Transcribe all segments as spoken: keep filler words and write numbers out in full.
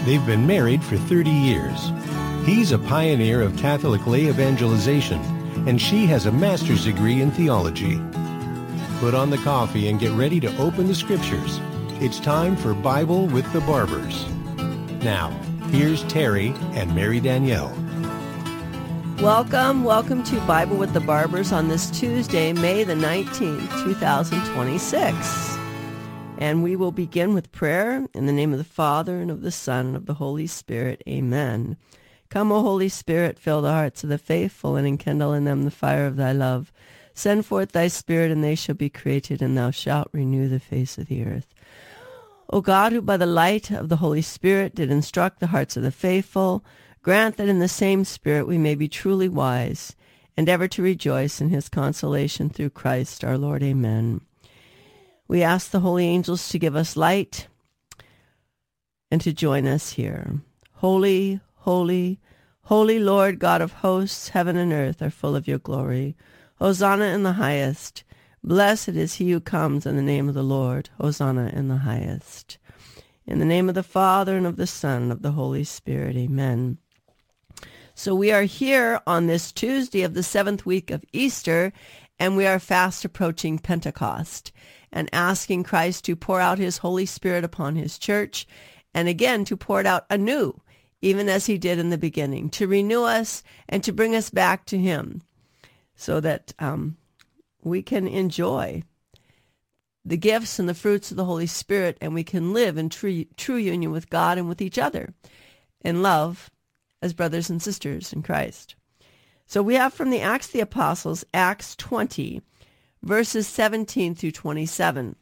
They've been married for thirty years. He's a pioneer of Catholic lay evangelization, and she has a master's degree in theology. Put on the coffee and get ready to open the scriptures. It's time for Bible with the Barbers. Now, here's Terry and Mary Danielle. Welcome, welcome to Bible with the Barbers on this Tuesday, May the nineteenth, twenty twenty-six. And we will begin with prayer in the name of the Father, and of the Son, and of the Holy Spirit. Amen. Come, O Holy Spirit, fill the hearts of the faithful, and enkindle in them the fire of thy love. Send forth thy Spirit, and they shall be created, and thou shalt renew the face of the earth. O God, who by the light of the Holy Spirit did instruct the hearts of the faithful, grant that in the same Spirit we may be truly wise, and ever to rejoice in his consolation through Christ our Lord. Amen. We ask the holy angels to give us light and to join us here. Holy, holy, holy Lord God of hosts, heaven and earth are full of your glory. Hosanna in the highest. Blessed is he who comes in the name of the Lord. Hosanna in the highest. In the name of the Father, and of the Son, and of the Holy Spirit. Amen. So we are here on this Tuesday of the seventh week of Easter, and we are fast approaching Pentecost and asking Christ to pour out his Holy Spirit upon his church, and again to pour it out anew, even as he did in the beginning, to renew us and to bring us back to him so that um, we can enjoy the gifts and the fruits of the Holy Spirit, and we can live in true, true union with God and with each other in love as brothers and sisters in Christ. So we have from the Acts of the Apostles, Acts twenty, verses seventeen through twenty-seven.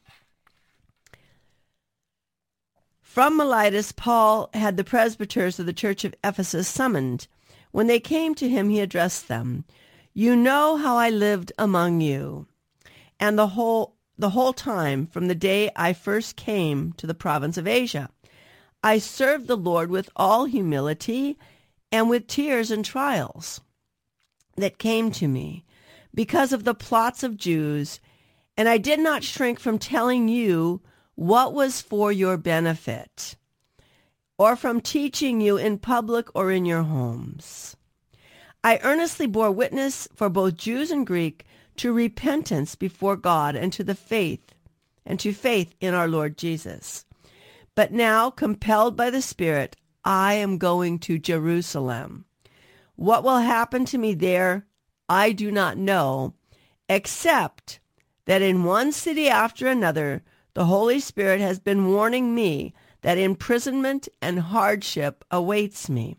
From Miletus, Paul had the presbyters of the church of Ephesus summoned. When they came to him, he addressed them. You know how I lived among you, and the whole the whole time from the day I first came to the province of Asia. I served the Lord with all humility and with tears and trials that came to me because of the plots of Jews, and I did not shrink from telling you what was for your benefit, or from teaching you in public or in your homes. I earnestly bore witness for both Jews and Greek to repentance before God and to the faith, and to faith in our Lord Jesus. But now, compelled by the Spirit, I am going to Jerusalem. What will happen to me there, I do not know, except that in one city after another, the Holy Spirit has been warning me that imprisonment and hardship awaits me.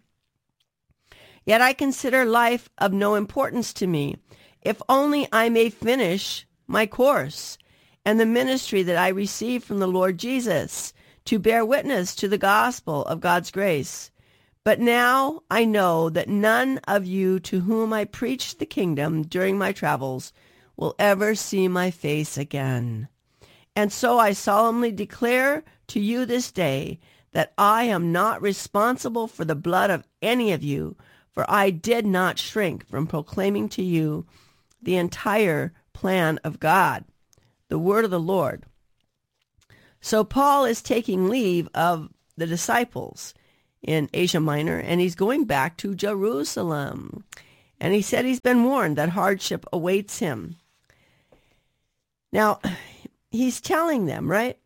Yet I consider life of no importance to me, if only I may finish my course and the ministry that I received from the Lord Jesus, to bear witness to the gospel of God's grace. But now I know that none of you to whom I preached the kingdom during my travels will ever see my face again. And so I solemnly declare to you this day that I am not responsible for the blood of any of you, for I did not shrink from proclaiming to you the entire plan of God, the word of the Lord. So Paul is taking leave of the disciples in Asia Minor, and he's going back to Jerusalem. And he said he's been warned that hardship awaits him. Now, he's telling them, right,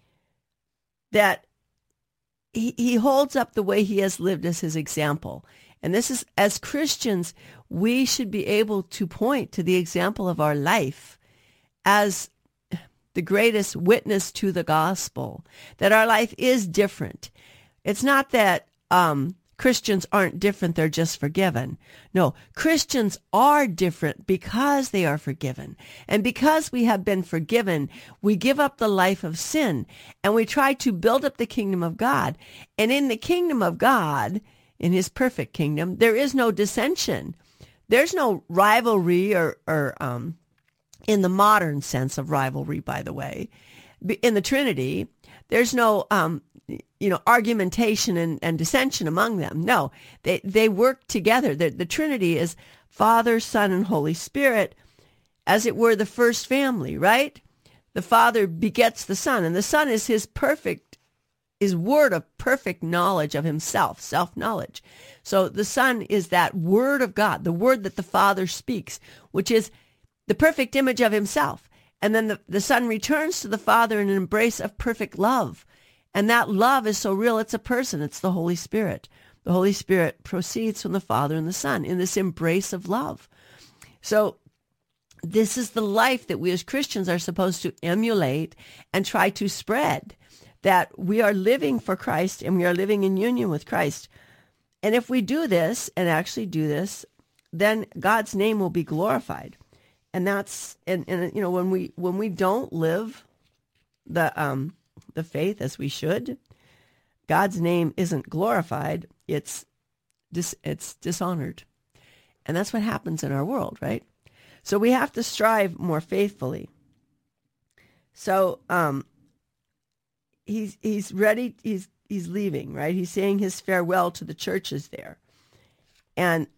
that he, he holds up the way he has lived as his example. And this is, as Christians, we should be able to point to the example of our life as the greatest witness to the gospel, that our life is different. It's not that um, Christians aren't different, they're just forgiven. No, Christians are different because they are forgiven. And because we have been forgiven, we give up the life of sin, and we try to build up the kingdom of God. And in the kingdom of God, in his perfect kingdom, there is no dissension. There's no rivalry or, or um, in the modern sense of rivalry, by the way. In the Trinity, there's no, um, you know, argumentation and, and dissension among them. No, they, they work together. The, the Trinity is Father, Son, and Holy Spirit, as it were the first family, right? The Father begets the Son, and the Son is his perfect his word of perfect knowledge of himself, self-knowledge. So the Son is that word of God, the word that the Father speaks, which is the perfect image of himself. And then the, the Son returns to the Father in an embrace of perfect love. And that love is so real, it's a person, it's the Holy Spirit. The Holy Spirit proceeds from the Father and the Son in this embrace of love. So this is the life that we as Christians are supposed to emulate and try to spread, that we are living for Christ and we are living in union with Christ. And if we do this and actually do this, then God's name will be glorified. And that's, and, and you know, when we when we don't live the um the faith as we should, God's name isn't glorified. It's dis, it's dishonored. And that's what happens in our world, right? So we have to strive more faithfully. So um he's he's ready, he's he's leaving, right? He's saying his farewell to the churches there. And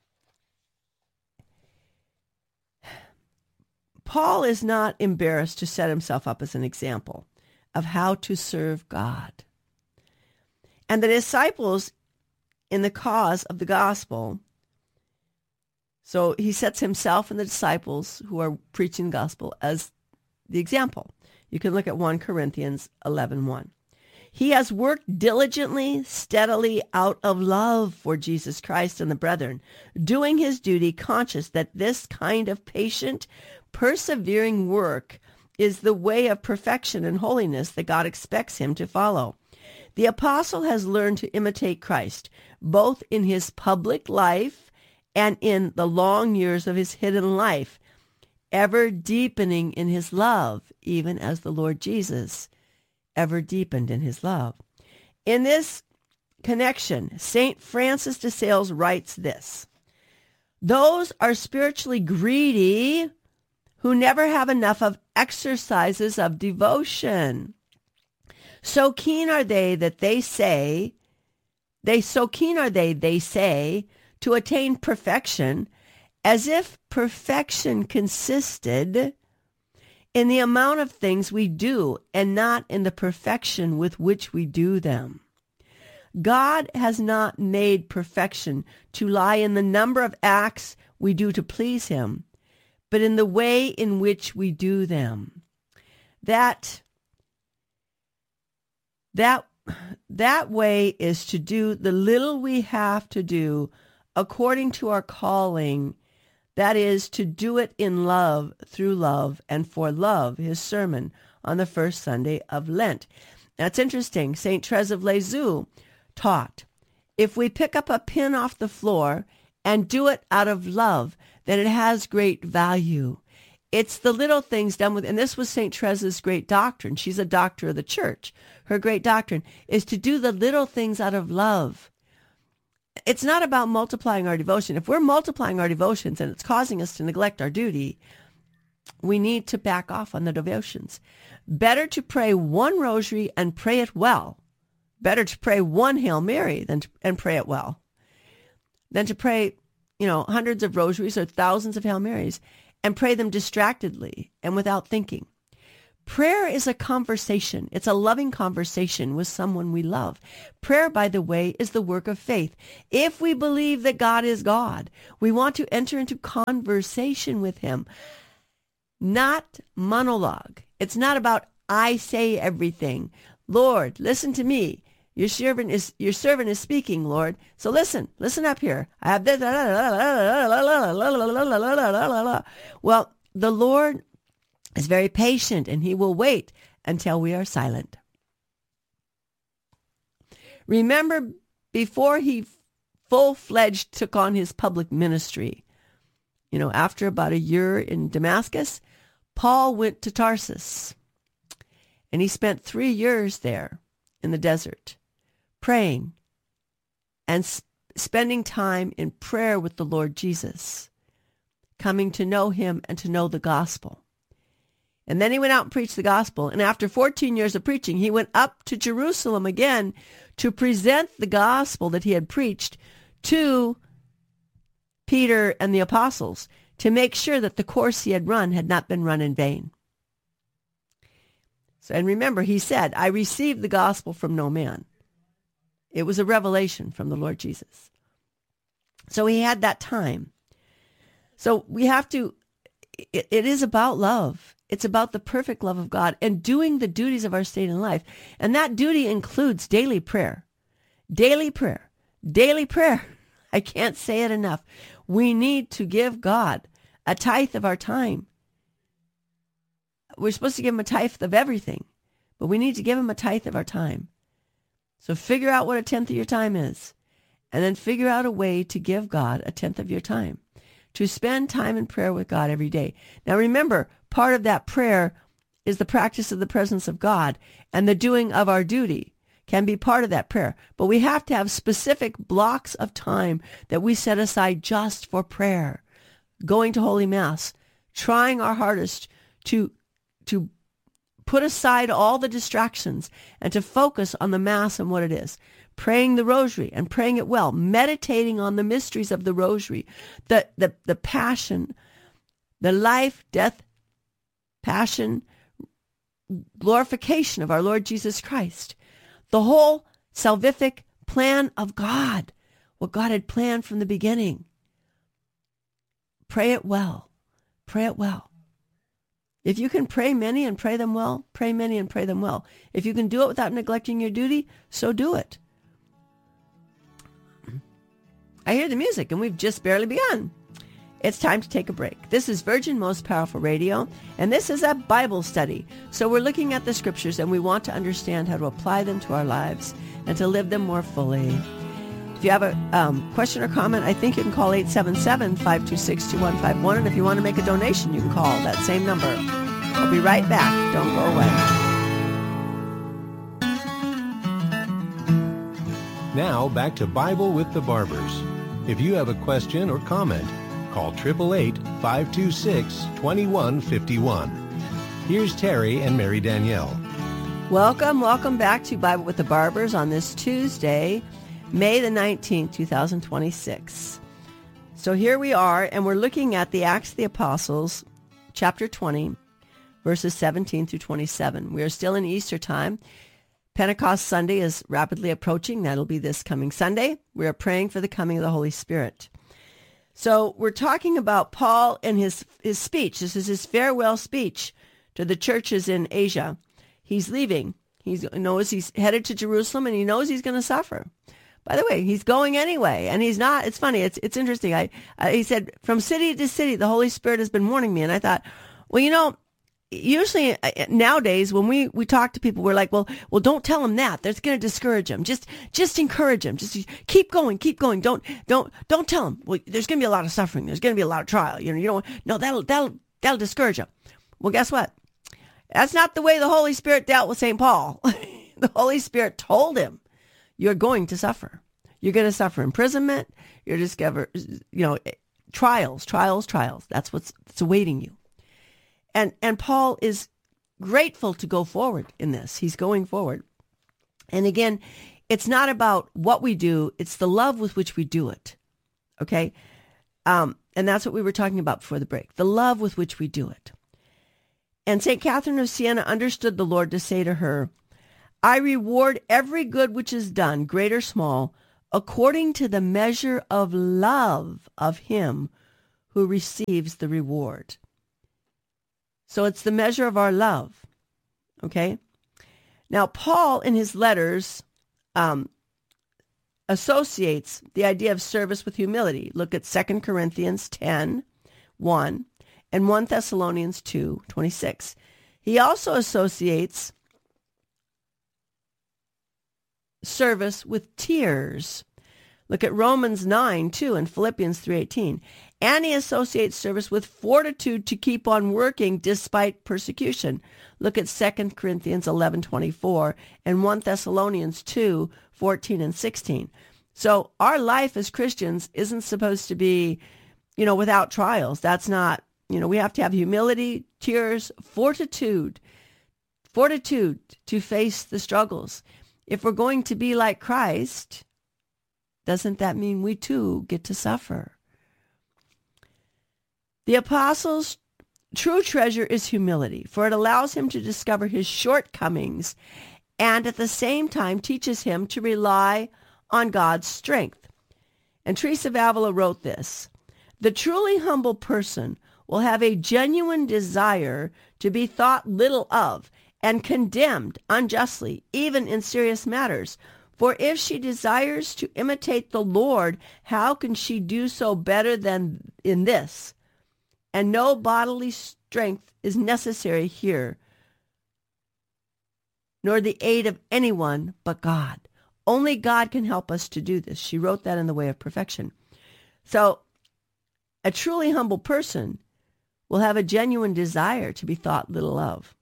Paul is not embarrassed to set himself up as an example of how to serve God. And the disciples in the cause of the gospel, so he sets himself and the disciples who are preaching the gospel as the example. You can look at First Corinthians eleven one. He has worked diligently, steadily out of love for Jesus Christ and the brethren, doing his duty, conscious that this kind of patient, persevering work is the way of perfection and holiness that God expects him to follow. The apostle has learned to imitate Christ, both in his public life and in the long years of his hidden life, ever deepening in his love, even as the Lord Jesus ever deepened in his love. In this connection, Saint Francis de Sales writes this: those are spiritually greedy who never have enough of exercises of devotion. So keen are they that they say, they so keen are they, they say, to attain perfection, as if perfection consisted in the amount of things we do and not in the perfection with which we do them. God has not made perfection to lie in the number of acts we do to please him, but in the way in which we do them. That, that, that way is to do the little we have to do according to our calling. That is, to do it in love, through love, and for love, his sermon on the first Sunday of Lent. That's interesting. Saint Therese of Lisieux taught, if we pick up a pin off the floor and do it out of love, then it has great value. It's the little things done with, and this was Saint Therese's great doctrine. She's a doctor of the church. Her great doctrine is to do the little things out of love. It's not about multiplying our devotion. If we're multiplying our devotions and it's causing us to neglect our duty, we need to back off on the devotions. Better to pray one rosary and pray it well. Better to pray one Hail Mary than to, and pray it well, than to pray, you know, hundreds of rosaries or thousands of Hail Marys and pray them distractedly and without thinking. Prayer is a conversation. It's a loving conversation with someone we love. Prayer, by the way, is the work of faith. If we believe that God is God, we want to enter into conversation with him, not monologue. It's not about I say everything. Lord, listen to me. Your servant is your servant is speaking, Lord. So listen, listen up here. I have this. Well, the Lord is very patient, and he will wait until we are silent. Remember, before he full-fledged took on his public ministry, you know, after about a year in Damascus, Paul went to Tarsus, and he spent three years there in the desert, praying and sp- spending time in prayer with the Lord Jesus, coming to know him and to know the gospel. And then he went out and preached the gospel. And after fourteen years of preaching, he went up to Jerusalem again to present the gospel that he had preached to Peter and the apostles, to make sure that the course he had run had not been run in vain. So, and remember, he said, I received the gospel from no man. It was a revelation from the Lord Jesus. So he had that time. So we have to, it, it is about love. It's about the perfect love of God and doing the duties of our state in life. And that duty includes daily prayer. Daily prayer. Daily prayer. I can't say it enough. We need to give God a tithe of our time. We're supposed to give him a tithe of everything, but we need to give him a tithe of our time. So figure out what a tenth of your time is, and then figure out a way to give God a tenth of your time, to spend time in prayer with God every day. Now remember, part of that prayer is the practice of the presence of God, and the doing of our duty can be part of that prayer. But we have to have specific blocks of time that we set aside just for prayer, going to Holy Mass, trying our hardest to to put aside all the distractions and to focus on the Mass and what it is. Praying the Rosary and praying it well, meditating on the mysteries of the Rosary, the, the, the passion, the life, death, passion, glorification of our Lord Jesus Christ, the whole salvific plan of God, what God had planned from the beginning. Pray it well. Pray it well. If you can pray many and pray them well, pray many and pray them well. If you can do it without neglecting your duty, so do it. I hear the music, and we've just barely begun. It's time to take a break. This is Virgin Most Powerful Radio, and this is a Bible study. So we're looking at the scriptures, and we want to understand how to apply them to our lives and to live them more fully. If you have a um, question or comment, I think you can call eight seven seven, five two six, two one five one. And if you want to make a donation, you can call that same number. I'll be right back. Don't go away. Now back to Bible with the Barbers. If you have a question or comment, call eight eight eight, five two six, two one five one. Here's Terry and Mary Danielle. Welcome, welcome back to Bible with the Barbers on this Tuesday, May the nineteenth, twenty twenty-six. So here we are, and we're looking at the Acts of the Apostles, chapter twenty, verses seventeen through twenty-seven. We are still in Easter time. Pentecost Sunday is rapidly approaching. That'll be this coming Sunday. We are praying for the coming of the Holy Spirit. So we're talking about Paul and his, his speech. This is his farewell speech to the churches in Asia. He's leaving. He knows he's headed to Jerusalem, and he knows he's going to suffer. By the way, he's going anyway, and he's not. It's funny. It's it's interesting. I uh, he said, from city to city, the Holy Spirit has been warning me. And I thought, well, you know, usually uh, nowadays when we, we talk to people, we're like, well, well, don't tell them that. That's going to discourage them. Just just encourage them. Just keep going, keep going. Don't don't don't tell them. Well, there's going to be a lot of suffering. There's going to be a lot of trial. You know, you don't. No, that'll that'll that'll discourage them. Well, guess what? That's not the way the Holy Spirit dealt with Saint Paul. The Holy Spirit told him, you're going to suffer. You're going to suffer imprisonment. You're discover, you know, trials, trials, trials. That's what's that's awaiting you. And and Paul is grateful to go forward in this. He's going forward. And again, it's not about what we do. It's the love with which we do it. Okay? Um, and that's what we were talking about before the break. The love with which we do it. And Saint Catherine of Siena understood the Lord to say to her, I reward every good which is done, great or small, according to the measure of love of him who receives the reward. So it's the measure of our love. Okay? Now, Paul, in his letters, um, associates the idea of service with humility. Look at Second Corinthians ten, one, and First Thessalonians two, twenty-six. He also associates service with tears. Look at Romans nine, two, and Philippians three, eighteen. And he associates service with fortitude to keep on working despite persecution. Look at Second Corinthians eleven, twenty-four and First Thessalonians two, fourteen and sixteen. So our life as Christians isn't supposed to be, you know, without trials. That's not, you know, we have to have humility, tears, fortitude, fortitude to face the struggles. If we're going to be like Christ, doesn't that mean we too get to suffer? The apostles true treasure is humility, for it allows him to discover his shortcomings and at the same time teaches him to rely on God's strength. And Teresa of Avila wrote this: "The truly humble person will have a genuine desire to be thought little of and condemned unjustly, even in serious matters. For if she desires to imitate the Lord, how can she do so better than in this? And no bodily strength is necessary here, nor the aid of anyone but God. Only God can help us to do this." She wrote that in The Way of Perfection. So a truly humble person will have a genuine desire to be thought little of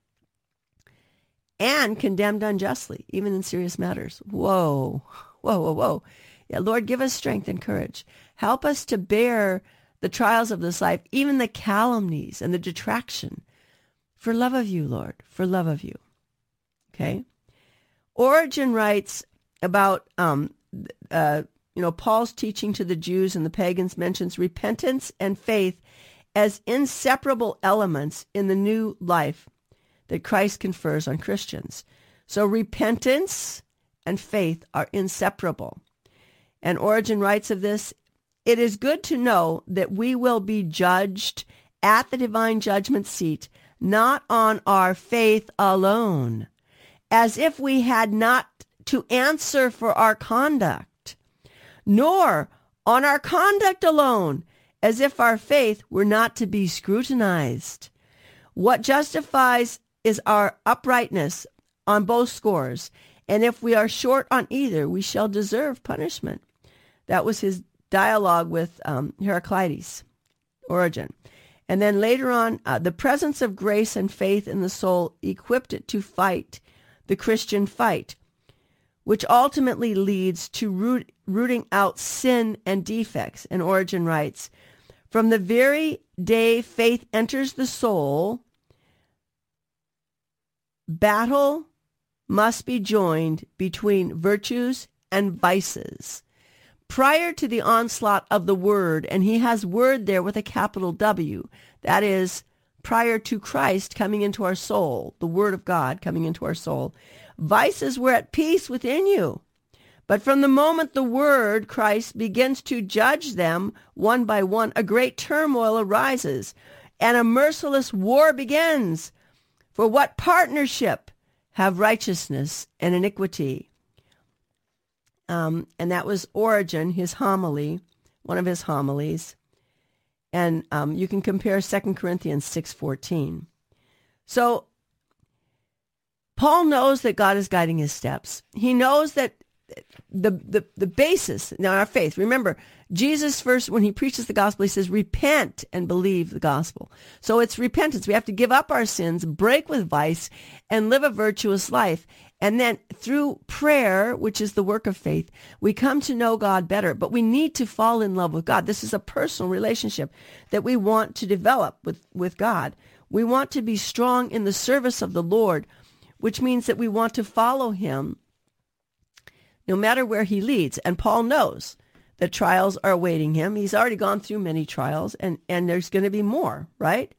and condemned unjustly, even in serious matters. Whoa, whoa, whoa, whoa. Yeah, Lord, give us strength and courage. Help us to bear the trials of this life, even the calumnies and the detraction, for love of you, Lord, for love of you. Okay? Origen writes about, um, uh, you know, Paul's teaching to the Jews and the pagans mentions repentance and faith as inseparable elements in the new life that Christ confers on Christians. So repentance and faith are inseparable. And Origen writes of this: "It is good to know that we will be judged at the divine judgment seat, not on our faith alone, as if we had not to answer for our conduct, nor on our conduct alone, as if our faith were not to be scrutinized. What justifies is our uprightness on both scores, and if we are short on either, we shall deserve punishment." That was his dialogue with um, Heraclides, Origen. And then later on, uh, the presence of grace and faith in the soul equipped it to fight the Christian fight, which ultimately leads to root, rooting out sin and defects. And Origen writes, "From the very day faith enters the soul, battle must be joined between virtues and vices. Prior to the onslaught of the word," and he has word there with a capital W, that is, prior to Christ coming into our soul, the word of God coming into our soul, "vices were at peace within you. But from the moment the word, Christ, begins to judge them one by one, a great turmoil arises, and a merciless war begins. For what partnership have righteousness and iniquity?" Um, and that was Origen, his homily, one of his homilies. And um, you can compare Second Corinthians six fourteen. So Paul knows that God is guiding his steps. He knows that the, the, the basis in our faith, remember, Jesus first, when he preaches the gospel, he says, repent and believe the gospel. So it's repentance. We have to give up our sins, break with vice, and live a virtuous life. And then through prayer, which is the work of faith, we come to know God better. But we need to fall in love with God. This is a personal relationship that we want to develop with, with God. We want to be strong in the service of the Lord, which means that we want to follow him no matter where he leads. And Paul knows that trials are awaiting him. He's already gone through many trials, and, and there's going to be more, right?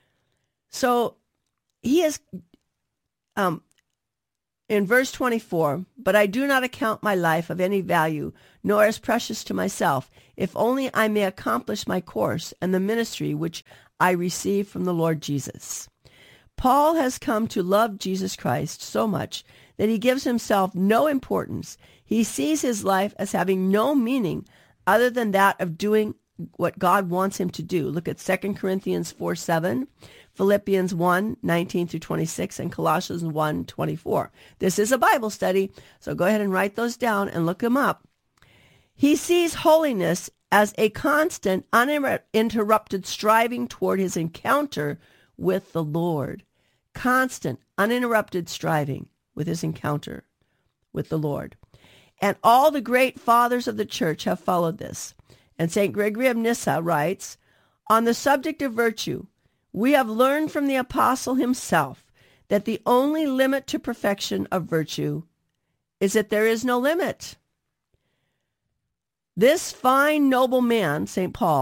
So he is... Um, In verse twenty-four, "But I do not account my life of any value, nor as precious to myself, if only I may accomplish my course and the ministry which I receive from the Lord Jesus." Paul has come to love Jesus Christ so much that he gives himself no importance. He sees his life as having no meaning other than that of doing what God wants him to do. Look at Second Corinthians four seven. Philippians one nineteen through twenty-six, and Colossians one twenty-four. This is a Bible study, so go ahead and write those down and look them up. He sees holiness as a constant, uninterrupted striving toward his encounter with the Lord. Constant, uninterrupted striving with his encounter with the Lord. And all the great fathers of the church have followed this. And Saint Gregory of Nyssa writes, "On the subject of virtue, we have learned from the apostle himself that the only limit to perfection of virtue is that there is no limit. This fine noble man, Saint Paul,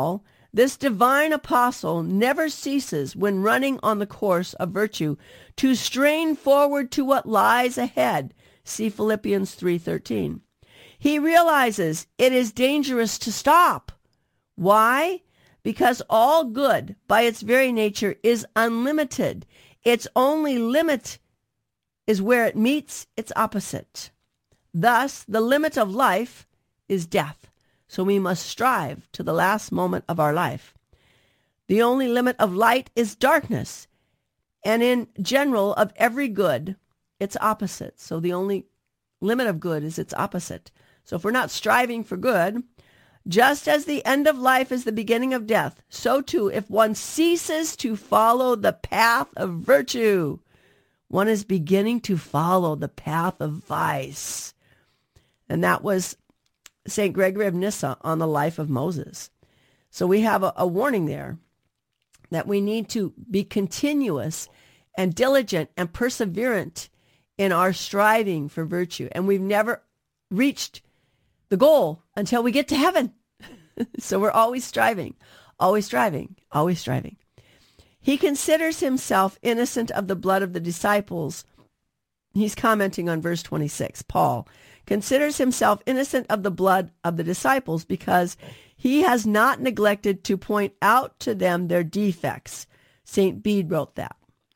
This divine apostle never ceases when running on the course of virtue to strain forward to what lies ahead. See Philippians three thirteen. He realizes it is dangerous to stop. Why? Because all good, by its very nature, is unlimited. Its only limit is where it meets its opposite. Thus, the limit of life is death. So we must strive to the last moment of our life. The only limit of light is darkness. And in general, of every good, its opposite. So the only limit of good is its opposite. So if we're not striving for good, just as the end of life is the beginning of death, so too, if one ceases to follow the path of virtue, one is beginning to follow the path of vice. And that was Saint Gregory of Nyssa on the life of Moses. So we have a, a warning there that we need to be continuous and diligent and perseverant in our striving for virtue. And we've never reached the goal until we get to heaven. So we're always striving, always striving, always striving. He considers himself innocent of the blood of the disciples. He's commenting on verse twenty-six. Paul considers himself innocent of the blood of the disciples because he has not neglected to point out to them their defects. Saint Bede wrote that.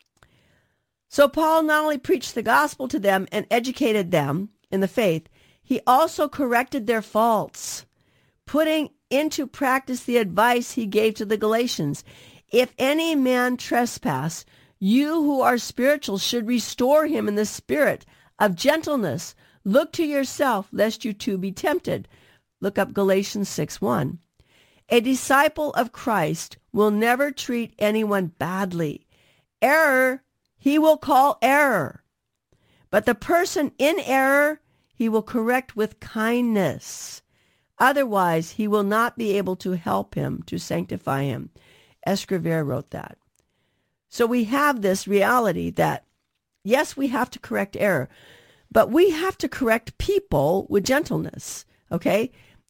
So Paul not only preached the gospel to them and educated them in the faith, he also corrected their faults, putting into practice the advice he gave to the Galatians. If any man trespass, you who are spiritual should restore him in the spirit of gentleness. Look to yourself, lest you too be tempted. Look up Galatians six one. A disciple of Christ will never treat anyone badly. Error, he will call error. But the person in error, he will correct with kindness. Otherwise, he will not be able to help him, to sanctify him. Escrivere wrote that. So we have this reality that, yes, we have to correct error, but we have to correct people with gentleness, okay?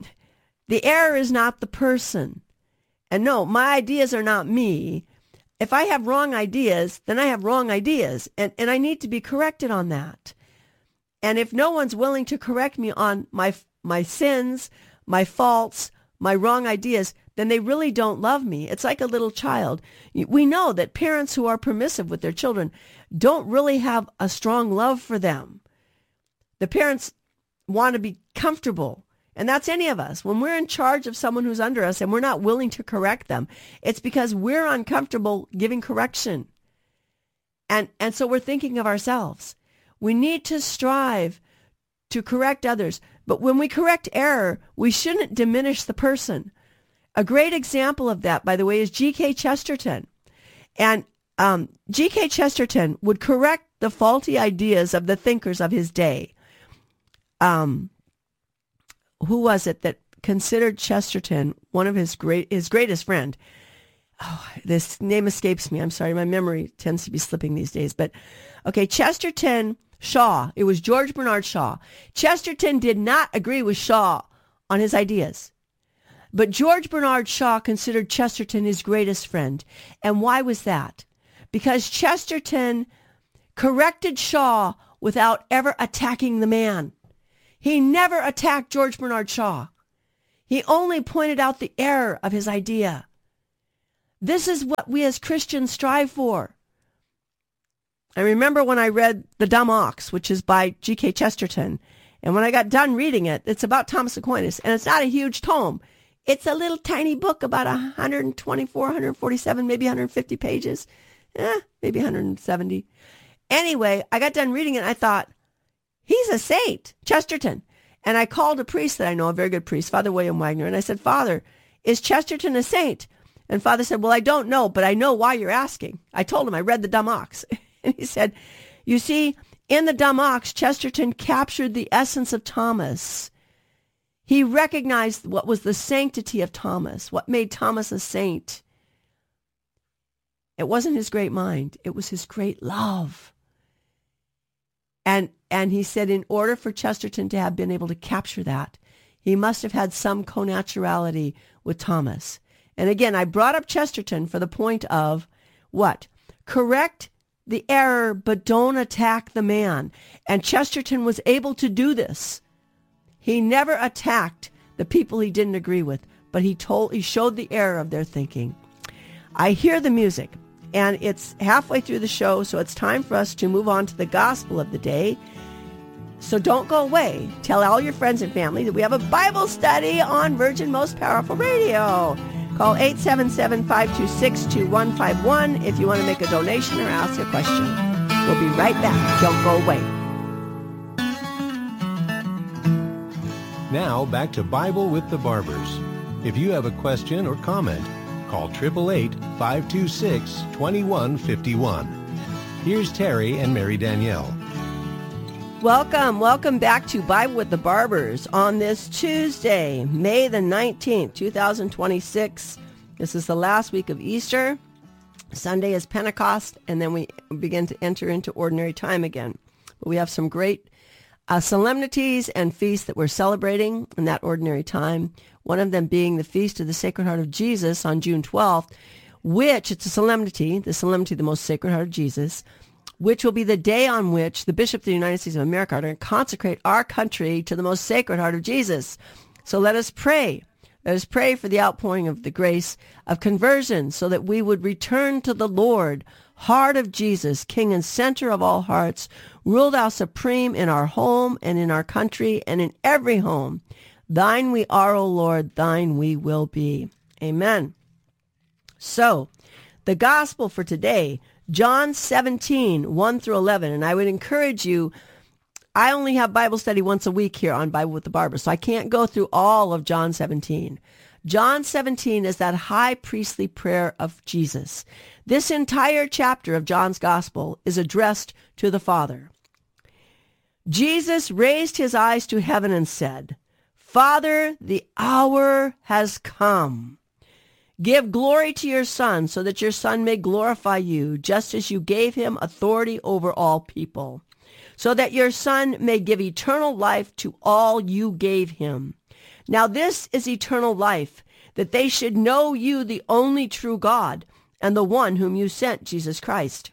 The error is not the person. And no, my ideas are not me. If I have wrong ideas, then I have wrong ideas, and, and I need to be corrected on that. And if no one's willing to correct me on my my sins, my faults, my wrong ideas, then they really don't love me. It's like a little child. We know that parents who are permissive with their children don't really have a strong love for them. The parents want to be comfortable, and that's any of us. When we're in charge of someone who's under us and we're not willing to correct them, it's because we're uncomfortable giving correction. And, and so we're thinking of ourselves. We need to strive to correct others. But when we correct error, we shouldn't diminish the person. A great example of that, by the way, is G K Chesterton. And um, G K Chesterton would correct the faulty ideas of the thinkers of his day. Um, who was it that considered Chesterton one of his great his greatest friend? Oh, this name escapes me. I'm sorry. My memory tends to be slipping these days. But, okay, Chesterton Shaw. It was George Bernard Shaw. Chesterton did not agree with Shaw on his ideas. But George Bernard Shaw considered Chesterton his greatest friend. And why was that? Because Chesterton corrected Shaw without ever attacking the man. He never attacked George Bernard Shaw. He only pointed out the error of his idea. This is what we as Christians strive for. I remember when I read The Dumb Ox, which is by G K Chesterton, and when I got done reading it, it's about Thomas Aquinas, and it's not a huge tome. It's a little tiny book, about one twenty-four, one forty-seven, maybe one fifty pages, eh, maybe one seventy. Anyway, I got done reading it, and I thought, he's a saint, Chesterton. And I called a priest that I know, a very good priest, Father William Wagner, and I said, Father, is Chesterton a saint? And Father said, well, I don't know, but I know why you're asking. I told him I read The Dumb Ox. And he said, you see, in The Dumb Ox, Chesterton captured the essence of Thomas. He recognized what was the sanctity of Thomas, what made Thomas a saint. It wasn't his great mind. It was his great love. And and he said in order for Chesterton to have been able to capture that, he must have had some connaturality with Thomas. And again, I brought up Chesterton for the point of what? Correct the error, but don't attack the man. And Chesterton was able to do this. He never attacked the people he didn't agree with, but he told, he showed the error of their thinking. I hear the music, and it's halfway through the show, so it's time for us to move on to the gospel of the day. So don't go away. Tell all your friends and family that we have a Bible study on Virgin Most Powerful Radio. Call eight seven seven, five two six, two one five one if you want to make a donation or ask a question. We'll be right back. Don't go away. Now back to Bible with the Barbers. If you have a question or comment, call eight eight eight, five two six, two one five one. Here's Terry and Mary Danielle. Welcome, welcome back to Bible with the Barbers on this Tuesday, May the nineteenth, two thousand twenty-six. This is the last week of Easter. Sunday is Pentecost, and then we begin to enter into ordinary time again. But we have some great uh, solemnities and feasts that we're celebrating in that ordinary time. One of them being the Feast of the Sacred Heart of Jesus on June twelfth, which, it's a solemnity, the solemnity of the Most Sacred Heart of Jesus, which will be the day on which the Bishop of the United States of America are going to consecrate our country to the most sacred heart of Jesus. So let us pray. Let us pray for the outpouring of the grace of conversion so that we would return to the Lord, heart of Jesus, King and center of all hearts. Rule thou supreme in our home and in our country and in every home. Thine we are, O Lord, thine we will be. Amen. So, the gospel for today, John seventeen, one through eleven. And I would encourage you, I only have Bible study once a week here on Bible with the Barber, so I can't go through all of John seventeen. John seventeen is that high priestly prayer of Jesus. This entire chapter of John's gospel is addressed to the Father. Jesus raised his eyes to heaven and said, Father, the hour has come. Give glory to your Son, so that your Son may glorify you, just as you gave him authority over all people, so that your Son may give eternal life to all you gave him. Now this is eternal life, that they should know you, the only true God, and the one whom you sent, Jesus Christ.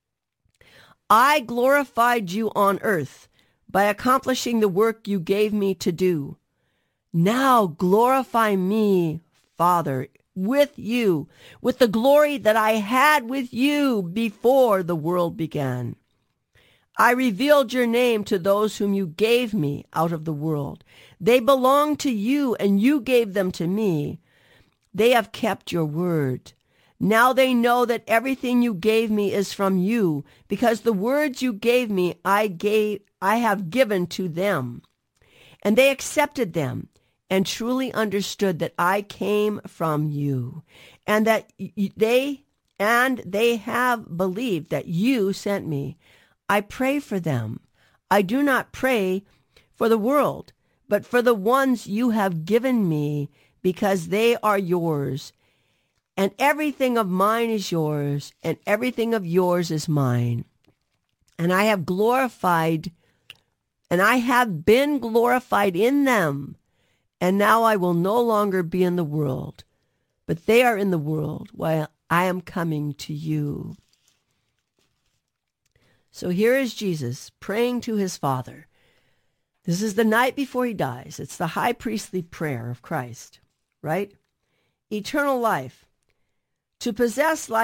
I glorified you on earth by accomplishing the work you gave me to do. Now glorify me, Father, with you, with the glory that I had with you before the world began. I revealed your name to those whom you gave me out of the world. They belong to you, and you gave them to me. They have kept your word. Now they know that everything you gave me is from you, because the words you gave me I gave I have given to them. And they accepted them, and truly understood that I came from you, and that they and they have believed that you sent me. I pray for them. I do not pray for the world, but for the ones you have given me, because they are yours. And everything of mine is yours, and everything of yours is mine. And I have glorified, and I have been glorified in them. And now I will no longer be in the world, but they are in the world while I am coming to you. So here is Jesus praying to his Father. This is the night before he dies. It's the high priestly prayer of Christ, right? Eternal life. To possess life